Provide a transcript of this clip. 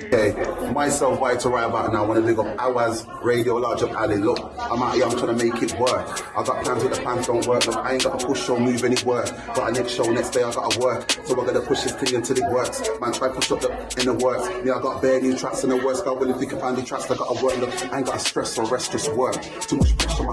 Okay, myself, White to right about now. I want to big up Hours, Radio, Large Up Alley. Look, I'm out here, I'm trying to make it work. I got plans with the plans don't work. Look, I ain't got to push or move any work. Got a next show, next day I got to work. So I got to push this thing until it works. Man, try push up in the works. Yeah, I got bare new tracks in the works. Got willing to think of the tracks that I got to work. Look, I ain't got to stress or rest, just work. Too much pressure.